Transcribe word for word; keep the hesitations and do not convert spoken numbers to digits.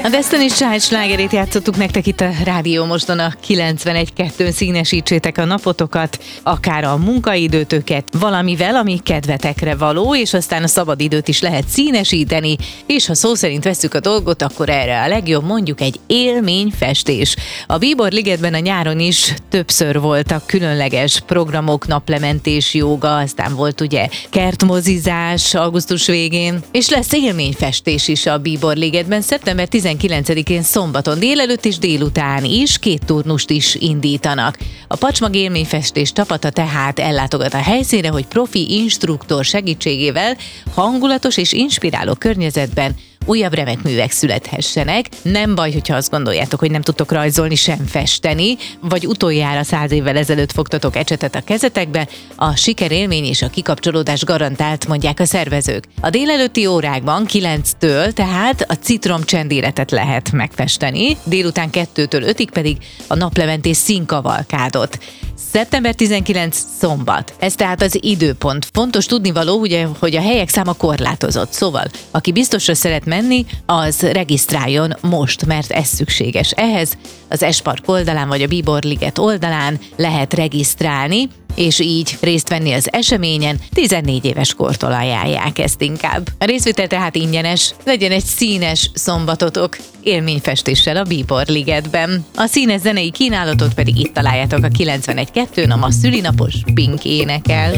A Destiny's Child slágerét játszottuk nektek itt a Rádió Moston a kilencvenegy kettőn. Színesítsétek a napotokat, akár a munkaidőtöket valamivel, ami kedvetekre való, és aztán a szabadidőt is lehet színesíteni, és ha szó szerint vesszük a dolgot, akkor erre a legjobb mondjuk egy élményfestés. A Bíbor Ligetben a nyáron is többször voltak különleges programok, naplementés, jóga, aztán volt ugye kertmozizás augusztus végén, és lesz élményfestés is a Bíbor Ligetben szeptember tizenkilencedikén szombaton délelőtt és délután is két turnust is indítanak. A Pacsmag élményfestés csapata tehát ellátogat a helyszínre, hogy profi instruktor segítségével hangulatos és inspiráló környezetben újabb remek művek születhessenek. Nem baj, hogyha azt gondoljátok, hogy nem tudtok rajzolni, sem festeni, vagy utoljára száz évvel ezelőtt fogtatok ecsetet a kezetekbe, a sikerélmény és a kikapcsolódás garantált, mondják a szervezők. A délelőtti órákban kilenctől tehát a citrom csendéletet lehet megfesteni, délután kettőtől ötig pedig a naplementés színkavalkádot. szeptember tizenkilencedike szombat. Ez tehát az időpont. Fontos tudnivaló, ugye, hogy a helyek száma korlátozott. Szóval, aki biztosra szeret menni, az regisztráljon most, mert ez szükséges. Ehhez az S-Park oldalán vagy a Bíbor Liget oldalán lehet regisztrálni, és így részt venni az eseményen. tizennégy éves kortól ajánlják ezt inkább. A részvétel tehát ingyenes, legyen egy színes szombatotok élményfestéssel a Bíbor Ligetben. A színes zenei kínálatot pedig itt találjátok a kilencvenegy kettőn, a ma szülinapos Pink énekel.